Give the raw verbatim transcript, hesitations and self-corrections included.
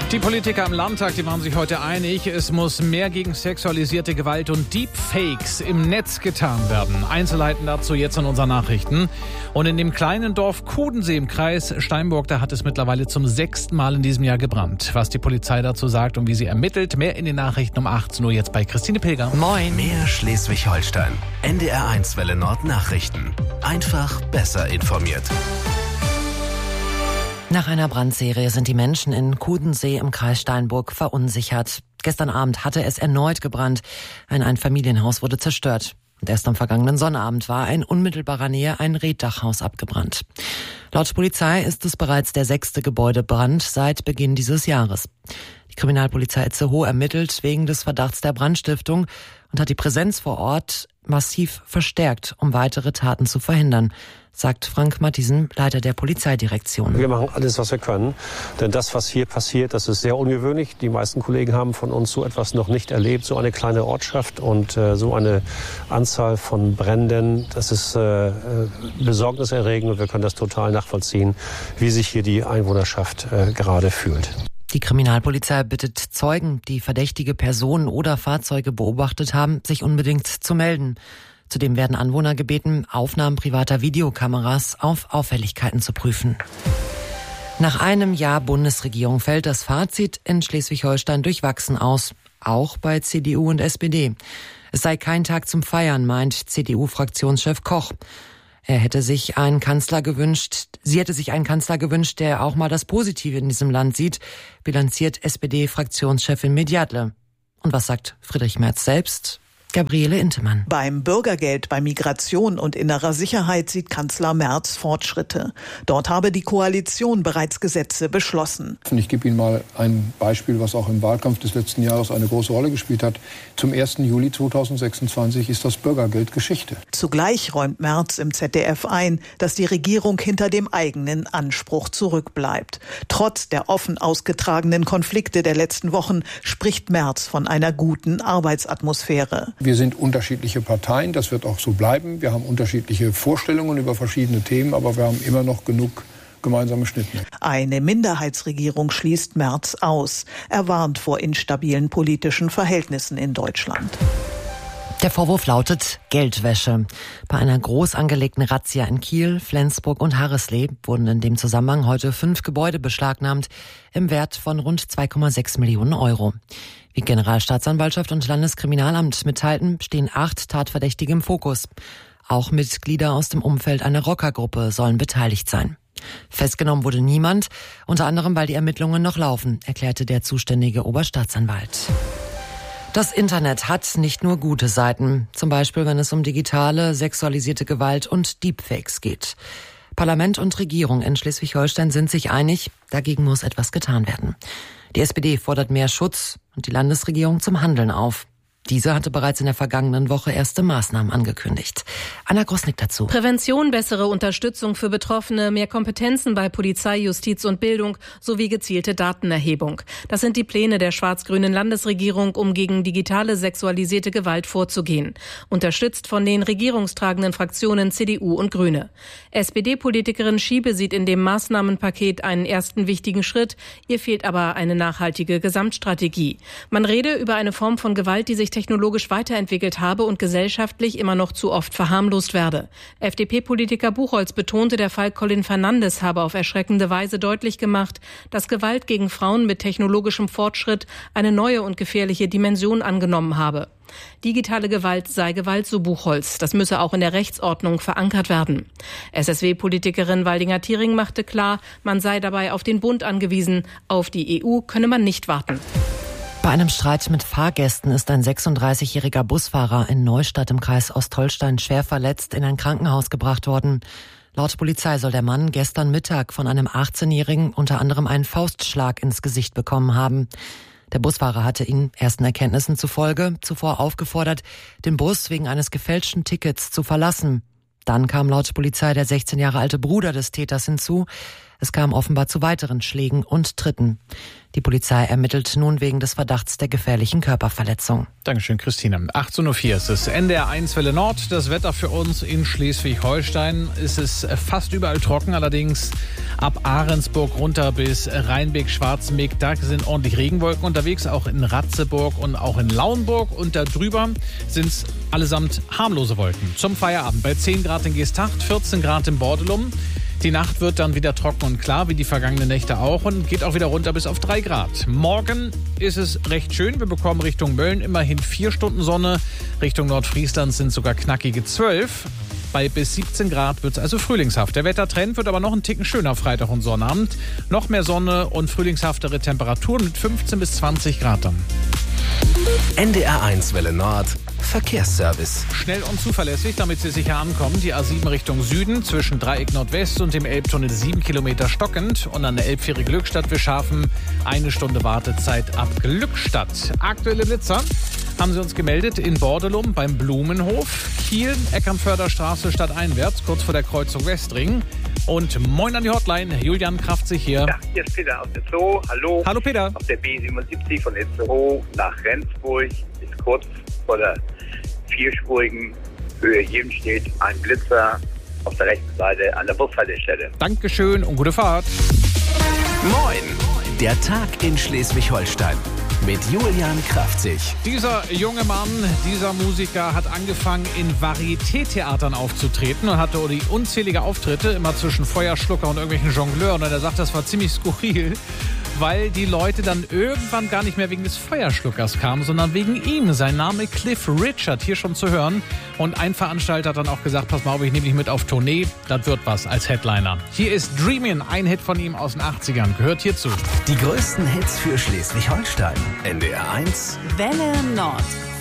Die Politiker im Landtag, die waren sich heute einig, es muss mehr gegen sexualisierte Gewalt und Deepfakes im Netz getan werden. Einzelheiten dazu jetzt in unseren Nachrichten. Und in dem kleinen Dorf Kudensee im Kreis Steinburg, da hat es mittlerweile zum sechsten Mal in diesem Jahr gebrannt. Was die Polizei dazu sagt und wie sie ermittelt, mehr in den Nachrichten um achtzehn Uhr jetzt bei Christine Pilger. Moin. Mehr Schleswig-Holstein. N D R eins Welle Nord Nachrichten. Einfach besser informiert. Nach einer Brandserie sind die Menschen in Kudensee im Kreis Steinburg verunsichert. Gestern Abend hatte es erneut gebrannt. Ein Einfamilienhaus wurde zerstört. Und erst am vergangenen Sonnabend war in unmittelbarer Nähe ein Reetdachhaus abgebrannt. Laut Polizei ist es bereits der sechste Gebäudebrand seit Beginn dieses Jahres. Die Kriminalpolizei Itzehoe ermittelt wegen des Verdachts der Brandstiftung und hat die Präsenz vor Ort massiv verstärkt, um weitere Taten zu verhindern, sagt Frank Matthiesen, Leiter der Polizeidirektion. Wir machen alles, was wir können, denn das, was hier passiert, das ist sehr ungewöhnlich. Die meisten Kollegen haben von uns so etwas noch nicht erlebt, so eine kleine Ortschaft und äh, so eine Anzahl von Bränden. Das ist äh, besorgniserregend und wir können das total nachvollziehen, wie sich hier die Einwohnerschaft äh, gerade fühlt. Die Kriminalpolizei bittet Zeugen, die verdächtige Personen oder Fahrzeuge beobachtet haben, sich unbedingt zu melden. Zudem werden Anwohner gebeten, Aufnahmen privater Videokameras auf Auffälligkeiten zu prüfen. Nach einem Jahr Bundesregierung fällt das Fazit in Schleswig-Holstein durchwachsen aus, auch bei C D U und S P D. Es sei kein Tag zum Feiern, meint C D U-Fraktionschef Koch. Er hätte sich einen Kanzler gewünscht, sie hätte sich einen Kanzler gewünscht, der auch mal das Positive in diesem Land sieht, bilanziert S P D-Fraktionschefin Mediadle. Und was sagt Friedrich Merz selbst? Gabriele Intemann. Beim Bürgergeld, bei Migration und innerer Sicherheit sieht Kanzler Merz Fortschritte. Dort habe die Koalition bereits Gesetze beschlossen. Ich gebe Ihnen mal ein Beispiel, was auch im Wahlkampf des letzten Jahres eine große Rolle gespielt hat. Zum ersten Juli zweitausendsechsundzwanzig ist das Bürgergeld Geschichte. Zugleich räumt Merz im Z D F ein, dass die Regierung hinter dem eigenen Anspruch zurückbleibt. Trotz der offen ausgetragenen Konflikte der letzten Wochen spricht Merz von einer guten Arbeitsatmosphäre. Wir sind unterschiedliche Parteien, das wird auch so bleiben. Wir haben unterschiedliche Vorstellungen über verschiedene Themen, aber wir haben immer noch genug gemeinsame Schnittmengen. Eine Minderheitsregierung schließt Merz aus. Er warnt vor instabilen politischen Verhältnissen in Deutschland. Der Vorwurf lautet Geldwäsche. Bei einer groß angelegten Razzia in Kiel, Flensburg und Harreslee wurden in dem Zusammenhang heute fünf Gebäude beschlagnahmt im Wert von rund zwei Komma sechs Millionen Euro. Wie Generalstaatsanwaltschaft und Landeskriminalamt mitteilten, stehen acht Tatverdächtige im Fokus. Auch Mitglieder aus dem Umfeld einer Rockergruppe sollen beteiligt sein. Festgenommen wurde niemand, unter anderem weil die Ermittlungen noch laufen, erklärte der zuständige Oberstaatsanwalt. Das Internet hat nicht nur gute Seiten, zum Beispiel wenn es um digitale, sexualisierte Gewalt und Deepfakes geht. Parlament und Regierung in Schleswig-Holstein sind sich einig, dagegen muss etwas getan werden. Die S P D fordert mehr Schutz und die Landesregierung zum Handeln auf. Diese hatte bereits in der vergangenen Woche erste Maßnahmen angekündigt. Anna Grosnick dazu. Prävention, bessere Unterstützung für Betroffene, mehr Kompetenzen bei Polizei, Justiz und Bildung sowie gezielte Datenerhebung. Das sind die Pläne der schwarz-grünen Landesregierung, um gegen digitale sexualisierte Gewalt vorzugehen. Unterstützt von den regierungstragenden Fraktionen C D U und Grüne. S P D-Politikerin Schiebe sieht in dem Maßnahmenpaket einen ersten wichtigen Schritt. Ihr fehlt aber eine nachhaltige Gesamtstrategie. Man rede über eine Form von Gewalt, die sich technologisch weiterentwickelt habe und gesellschaftlich immer noch zu oft verharmlost werde. F D P-Politiker Buchholz betonte, der Fall Colin Fernandes habe auf erschreckende Weise deutlich gemacht, dass Gewalt gegen Frauen mit technologischem Fortschritt eine neue und gefährliche Dimension angenommen habe. Digitale Gewalt sei Gewalt, so Buchholz. Das müsse auch in der Rechtsordnung verankert werden. S S W-Politikerin Waldinger-Thiering machte klar, man sei dabei auf den Bund angewiesen. Auf die E U könne man nicht warten. Bei einem Streit mit Fahrgästen ist ein sechsunddreißigjähriger Busfahrer in Neustadt im Kreis Ostholstein schwer verletzt in ein Krankenhaus gebracht worden. Laut Polizei soll der Mann gestern Mittag von einem achtzehnjährigen unter anderem einen Faustschlag ins Gesicht bekommen haben. Der Busfahrer hatte ihn ersten Erkenntnissen zufolge zuvor aufgefordert, den Bus wegen eines gefälschten Tickets zu verlassen. Dann kam laut Polizei der sechzehn Jahre alte Bruder des Täters hinzu. Es kam offenbar zu weiteren Schlägen und Tritten. Die Polizei ermittelt nun wegen des Verdachts der gefährlichen Körperverletzung. Dankeschön, Christine. achtzehn Uhr vier ist es. N D R eins Welle Nord. Das Wetter für uns in Schleswig-Holstein. Es ist fast überall trocken, allerdings ab Ahrensburg runter bis Rheinbeck-Schwarzenbeck. Da sind ordentlich Regenwolken unterwegs, auch in Ratzeburg und auch in Lauenburg. Und darüber sind es allesamt harmlose Wolken. Zum Feierabend bei zehn Grad in Geesthacht, vierzehn Grad in Bordelum. Die Nacht wird dann wieder trocken und klar, wie die vergangenen Nächte auch, und geht auch wieder runter bis auf drei Grad. Morgen ist es recht schön. Wir bekommen Richtung Mölln immerhin vier Stunden Sonne. Richtung Nordfriesland sind sogar knackige zwölf. Bei bis siebzehn Grad wird es also frühlingshaft. Der Wettertrend wird aber noch einen Ticken schöner Freitag und Sonnabend. Noch mehr Sonne und frühlingshaftere Temperaturen mit fünfzehn bis zwanzig Grad dann. N D R eins Welle Nord Verkehrsservice. Schnell und zuverlässig, damit Sie sicher ankommen. Die A sieben Richtung Süden zwischen Dreieck Nordwest und dem Elbtunnel sieben Kilometer stockend. Und an der Elbfähre Glückstadt wir schaffen eine Stunde Wartezeit ab Glückstadt. Aktuelle Blitzer haben Sie uns gemeldet in Bordelum beim Blumenhof, Kiel, Eckernförder Straße stadteinwärts, kurz vor der Kreuzung Westring. Und moin an die Hotline, Julian Kraftzig hier. Ja, hier ist Peter aus Itzehoe. Hallo. Hallo Peter. Auf der B siebenundsiebzig von Itzehoe nach Rendsburg ist kurz vor der vierspurigen Höhe Jem steht ein Blitzer auf der rechten Seite an der Bushaltestelle. Dankeschön und gute Fahrt. Moin, der Tag in Schleswig-Holstein mit Julian Kraftzig. Dieser junge Mann, dieser Musiker hat angefangen, in Varieté-Theatern aufzutreten und hatte die unzählige Auftritte, immer zwischen Feuerschlucker und irgendwelchen Jongleuren. Und er sagt, das war ziemlich skurril, weil die Leute dann irgendwann gar nicht mehr wegen des Feuerschluckers kamen, sondern wegen ihm. Sein Name Cliff Richard, hier schon zu hören. Und ein Veranstalter hat dann auch gesagt, pass mal auf, ich nehme dich mit auf Tournee, das wird was als Headliner. Hier ist Dreamin', ein Hit von ihm aus den achtzigern, gehört hierzu. Die größten Hits für Schleswig-Holstein. N D R eins Welle Nord.